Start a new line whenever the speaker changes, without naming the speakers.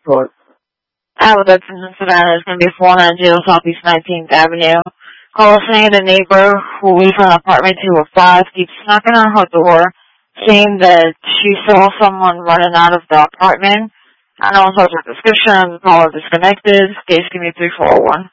Sure.
That's in Savannah. It's going to be 490 Southeast 19th Avenue. Call saying the neighbor who lives in apartment 205 keeps knocking on her door, saying that she saw someone running out of the apartment. I know it's a description. The caller disconnected. Case give me 3401.